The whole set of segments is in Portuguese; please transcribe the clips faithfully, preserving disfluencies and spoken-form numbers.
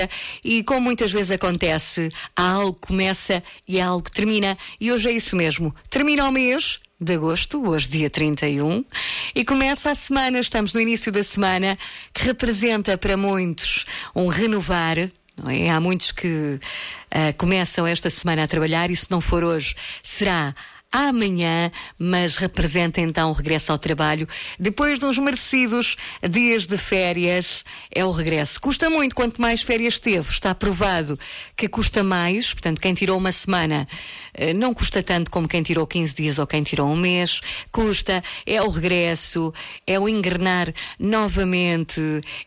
E como muitas vezes acontece, há algo que começa e há algo que termina. E hoje é isso mesmo. Termina o mês de agosto, hoje dia trinta e um, e começa a semana. Estamos no início da semana, que representa para muitos um renovar. Não é? Há muitos que uh, começam esta semana a trabalhar e, se não for hoje, será amanhã, mas representa então o regresso ao trabalho. Depois de uns merecidos dias de férias, é o regresso. Custa muito, quanto mais férias teve, está provado que custa mais. Portanto, quem tirou uma semana não custa tanto como quem tirou quinze dias ou quem tirou um mês. Custa, é o regresso, é o engrenar novamente,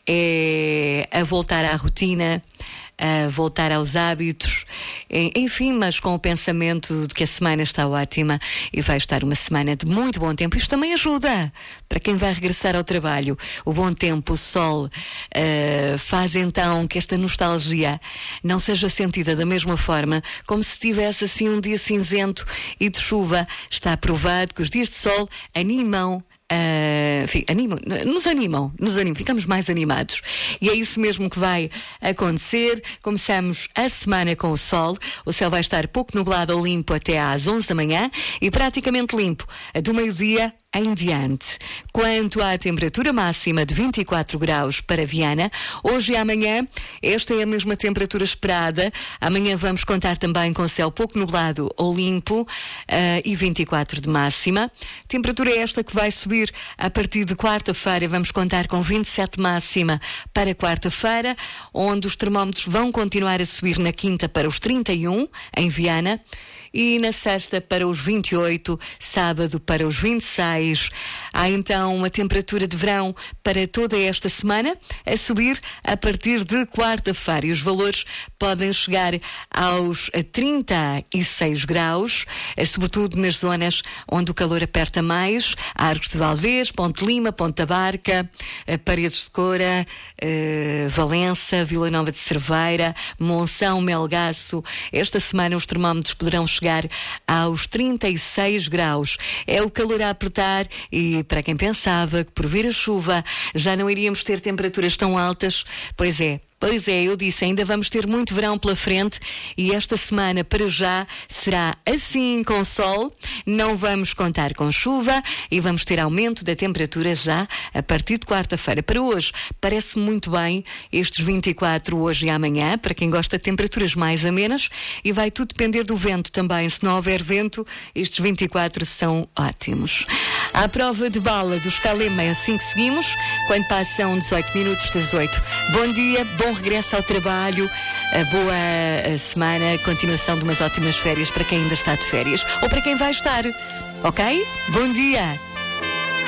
é a voltar à rotina, a voltar aos hábitos, enfim, mas com o pensamento de que a semana está ótima e vai estar uma semana de muito bom tempo. Isto também ajuda para quem vai regressar ao trabalho. O bom tempo, o sol, uh, faz então que esta nostalgia não seja sentida da mesma forma como se tivesse assim um dia cinzento e de chuva. Está provado que os dias de sol animam. Uh, enfim, animam, nos animam, nos animam, ficamos mais animados. E é isso mesmo que vai acontecer. Começamos a semana com o sol. O céu vai estar pouco nublado ou limpo até às onze da manhã e praticamente limpo do meio-dia em diante. Quanto à temperatura máxima de vinte e quatro graus para Viana, hoje e amanhã, esta é a mesma temperatura esperada. Amanhã vamos contar também com céu pouco nublado ou limpo uh, e vinte e quatro de máxima. Temperatura esta que vai subir a partir de quarta-feira. Vamos contar com vinte e sete máxima para quarta-feira, onde os termómetros vão continuar a subir na quinta para os trinta e um em Viana e na sexta para os vinte e oito, sábado para os vinte e seis. Há então uma temperatura de verão para toda esta semana a subir a partir de quarta-feira e os valores podem chegar aos trinta e seis graus, sobretudo nas zonas onde o calor aperta mais: Arcos de Valdez, Ponte Lima, Ponta Barca, Paredes de Coura, eh, Valença, Vila Nova de Cerveira, Monção, Melgaço. Esta semana os termómetros poderão chegar aos trinta e seis graus. É o calor a apertar e, para quem pensava que por vir a chuva já não iríamos ter temperaturas tão altas, pois é. Pois é, eu disse, ainda vamos ter muito verão pela frente e esta semana, para já, será assim com sol. Não vamos contar com chuva e vamos ter aumento da temperatura já a partir de quarta-feira. Para hoje, parece muito bem estes vinte e quatro hoje e amanhã, para quem gosta de temperaturas mais amenas, e vai tudo depender do vento também. Se não houver vento, estes vinte e quatro são ótimos. À prova de bala do Escalema, é assim que seguimos, quando passam dezoito minutos das oito. Bom dia, bom regresso ao trabalho, boa semana, continuação de umas ótimas férias para quem ainda está de férias ou para quem vai estar, ok? Bom dia!